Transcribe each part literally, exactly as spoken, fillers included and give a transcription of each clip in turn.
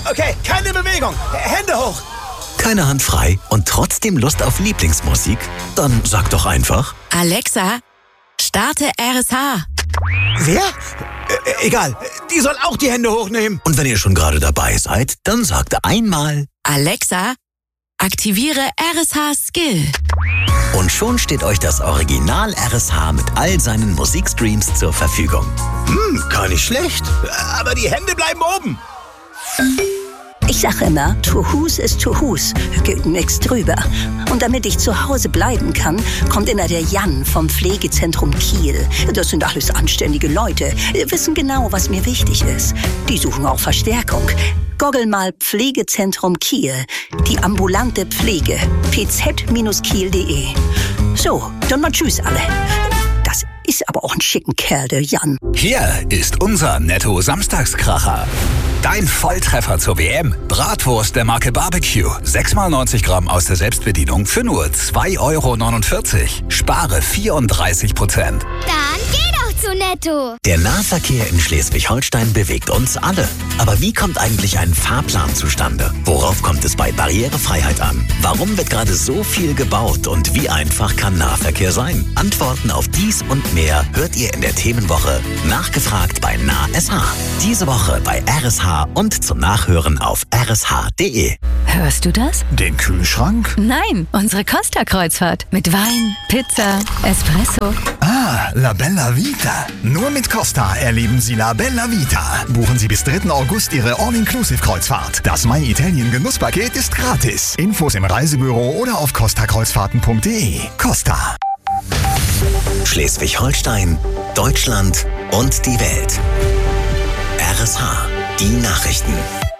Okay, keine Bewegung. Hände hoch. Keine Hand frei und trotzdem Lust auf Lieblingsmusik? Dann sag doch einfach: Alexa, starte R S H. Wer? Äh, egal, die soll auch die Hände hochnehmen. Und wenn ihr schon gerade dabei seid, dann sagt einmal: Alexa, aktiviere R S H Skill. Und schon steht euch das Original R S H mit all seinen Musikstreams zur Verfügung. Hm, gar nicht schlecht. Aber die Hände bleiben oben. Ich sag immer, to whos ist to whos, geht nix drüber. Und damit ich zu Hause bleiben kann, kommt immer der Jan vom Pflegezentrum Kiel. Das sind alles anständige Leute, wissen genau, was mir wichtig ist. Die suchen auch Verstärkung. Goggel mal Pflegezentrum Kiel, die ambulante Pflege, p z Bindestrich kiel punkt de. So, dann mal tschüss alle. Das ist aber auch ein schicken Kerl, der Jan. Hier ist unser Netto-Samstagskracher. Dein Volltreffer zur W M. Bratwurst der Marke Barbecue. sechs mal neunzig Gramm aus der Selbstbedienung für nur zwei Euro neunundvierzig. Spare vierunddreißig Prozent. Dann geh doch zu Netto. Der Nahverkehr in Schleswig-Holstein bewegt uns alle. Aber wie kommt eigentlich ein Fahrplan zustande? Worauf kommt es bei Barrierefreiheit an? Warum wird gerade so viel gebaut und wie einfach kann Nahverkehr sein? Antworten auf dies und mehr hört ihr in der Themenwoche Nachgefragt bei NahSH. Diese Woche bei R S H und zum Nachhören auf r s h punkt d e. Hörst du das? Den Kühlschrank? Nein, unsere Costa-Kreuzfahrt. Mit Wein, Pizza, Espresso. Ah, La Bella Vita. Nur mit Costa erleben Sie La Bella Vita. Buchen Sie bis dritten August Ihre All-Inclusive-Kreuzfahrt. Das My Italien Genusspaket ist gratis. Infos im Reisebüro oder auf costa kreuzfahrten punkt de. Costa. Schleswig-Holstein, Deutschland und die Welt. R S H, die Nachrichten.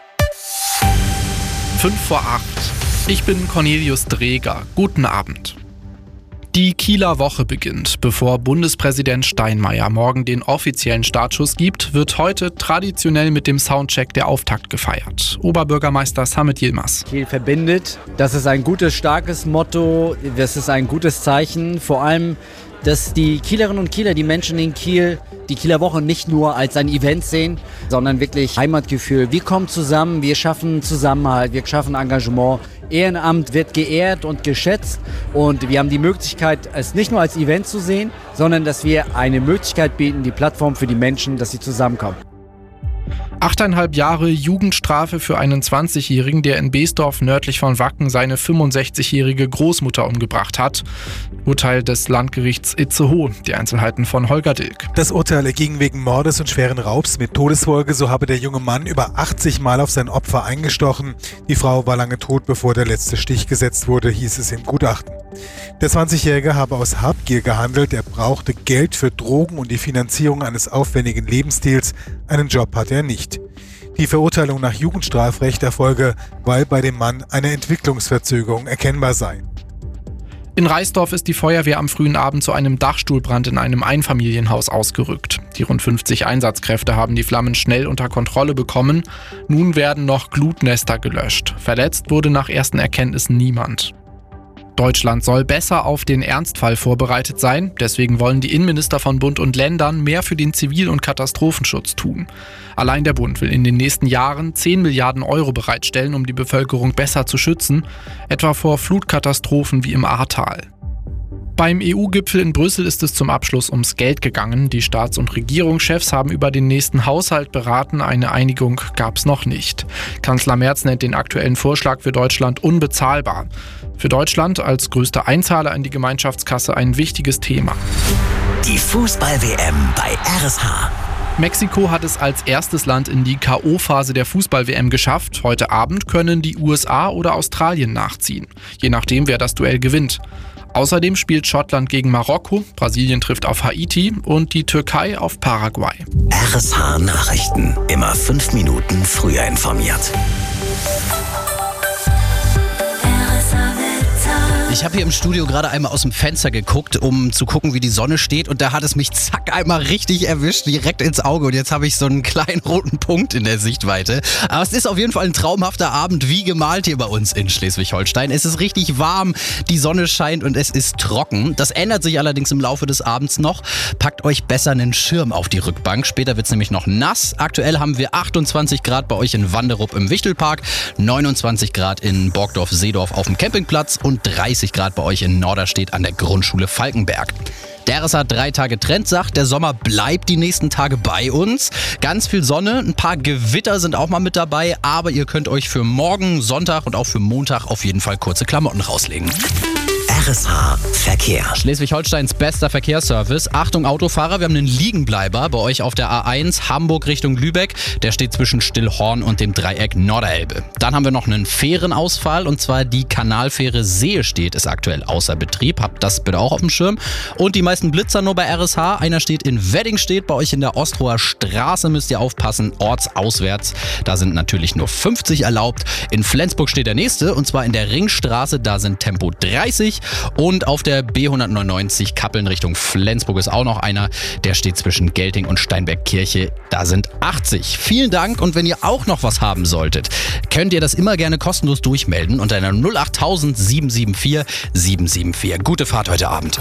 Fünf vor acht. Ich bin Cornelius Dreger. Guten Abend. Die Kieler Woche beginnt. Bevor Bundespräsident Steinmeier morgen den offiziellen Startschuss gibt, wird heute traditionell mit dem Soundcheck der Auftakt gefeiert. Oberbürgermeister Samet Yilmaz. Kiel verbindet. Das ist ein gutes, starkes Motto. Das ist ein gutes Zeichen. Vor allem, dass die Kielerinnen und Kieler, die Menschen in Kiel, die Kieler Woche nicht nur als ein Event sehen, sondern wirklich Heimatgefühl. Wir kommen zusammen, wir schaffen Zusammenhalt, wir schaffen Engagement. Ehrenamt wird geehrt und geschätzt und wir haben die Möglichkeit, es nicht nur als Event zu sehen, sondern dass wir eine Möglichkeit bieten, die Plattform für die Menschen, dass sie zusammenkommen. Achteinhalb Jahre Jugendstrafe für einen zwanzigjährigen, der in Beesdorf nördlich von Wacken seine fünfundsechzigjährige Großmutter umgebracht hat. Urteil des Landgerichts Itzehoe. Die Einzelheiten von Holger Dilk. Das Urteil erging wegen Mordes und schweren Raubs mit Todesfolge. So habe der junge Mann über achtzig Mal auf sein Opfer eingestochen. Die Frau war lange tot, bevor der letzte Stich gesetzt wurde, hieß es im Gutachten. Der zwanzigjährige habe aus Habgier gehandelt. Er brauchte Geld für Drogen und die Finanzierung eines aufwendigen Lebensstils. Einen Job hatte er nicht. Die Verurteilung nach Jugendstrafrecht erfolge, weil bei dem Mann eine Entwicklungsverzögerung erkennbar sei. In Reisdorf ist die Feuerwehr am frühen Abend zu einem Dachstuhlbrand in einem Einfamilienhaus ausgerückt. Die rund fünfzig Einsatzkräfte haben die Flammen schnell unter Kontrolle bekommen. Nun werden noch Glutnester gelöscht. Verletzt wurde nach ersten Erkenntnissen niemand. Deutschland soll besser auf den Ernstfall vorbereitet sein. Deswegen wollen die Innenminister von Bund und Ländern mehr für den Zivil- und Katastrophenschutz tun. Allein der Bund will in den nächsten Jahren zehn Milliarden Euro bereitstellen, um die Bevölkerung besser zu schützen, etwa vor Flutkatastrophen wie im Ahrtal. Beim E U-Gipfel in Brüssel ist es zum Abschluss ums Geld gegangen. Die Staats- und Regierungschefs haben über den nächsten Haushalt beraten. Eine Einigung gab es noch nicht. Kanzler Merz nennt den aktuellen Vorschlag für Deutschland unbezahlbar. Für Deutschland als größter Einzahler in die Gemeinschaftskasse ein wichtiges Thema. Die Fußball-W M bei R S H. Mexiko hat es als erstes Land in die K O-Phase der Fußball-W M geschafft. Heute Abend können die U S A oder Australien nachziehen. Je nachdem, wer das Duell gewinnt. Außerdem spielt Schottland gegen Marokko, Brasilien trifft auf Haiti und die Türkei auf Paraguay. R S H Nachrichten. Immer fünf Minuten früher informiert. Ich habe hier im Studio gerade einmal aus dem Fenster geguckt, um zu gucken, wie die Sonne steht. Und da hat es mich zack einmal richtig erwischt, direkt ins Auge. Und jetzt habe ich so einen kleinen roten Punkt in der Sichtweite. Aber es ist auf jeden Fall ein traumhafter Abend, wie gemalt hier bei uns in Schleswig-Holstein. Es ist richtig warm, die Sonne scheint und es ist trocken. Das ändert sich allerdings im Laufe des Abends noch. Packt euch besser einen Schirm auf die Rückbank. Später wird es nämlich noch nass. Aktuell haben wir achtundzwanzig Grad bei euch in Wanderup im Wichtelpark, neunundzwanzig Grad in Borgdorf-Seedorf auf dem Campingplatz und dreißig Grad bei euch in Norderstedt an der Grundschule Falkenberg. Der R S H drei Tage Trend sagt, der Sommer bleibt die nächsten Tage bei uns. Ganz viel Sonne, ein paar Gewitter sind auch mal mit dabei, aber ihr könnt euch für morgen, Sonntag und auch für Montag auf jeden Fall kurze Klamotten rauslegen. R S H Verkehr. Schleswig-Holsteins bester Verkehrsservice. Achtung Autofahrer, wir haben einen Liegenbleiber bei euch auf der A eins Hamburg Richtung Lübeck. Der steht zwischen Stillhorn und dem Dreieck Norderelbe. Dann haben wir noch einen Fährenausfall und zwar die Kanalfähre Seestedt ist aktuell außer Betrieb. Habt das bitte auch auf dem Schirm. Und die meisten Blitzer nur bei R S H. Einer steht in Weddingstedt, bei euch in der Ostroher Straße müsst ihr aufpassen, ortsauswärts. Da sind natürlich nur fünfzig erlaubt. In Flensburg steht der nächste und zwar in der Ringstraße, da sind Tempo dreißig. Und auf der B hundertneunundneunzig Kappeln Richtung Flensburg ist auch noch einer. Der steht zwischen Gelting und Steinbergkirche. Da sind achtzig. Vielen Dank und wenn ihr auch noch was haben solltet, könnt ihr das immer gerne kostenlos durchmelden unter einer null acht tausend sieben sieben vier sieben sieben vier. Gute Fahrt heute Abend.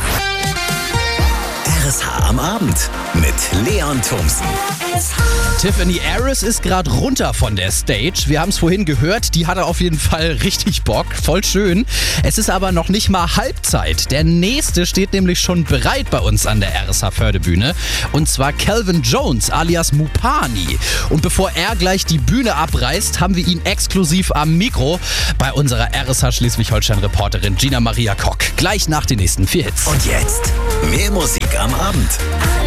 R S H am Abend mit Leon Thomsen. Tiffany Harris ist gerade runter von der Stage. Wir haben es vorhin gehört, die hatte auf jeden Fall richtig Bock, voll schön. Es ist aber noch nicht mal Halbzeit. Der nächste steht nämlich schon bereit bei uns an der R S H-Fördebühne. Und zwar Calvin Jones alias Mupani. Und bevor er gleich die Bühne abreißt, haben wir ihn exklusiv am Mikro bei unserer R S H Schleswig-Holstein-Reporterin Gina Maria Kock. Gleich nach den nächsten vier Hits. Und jetzt mehr Musik am Abend.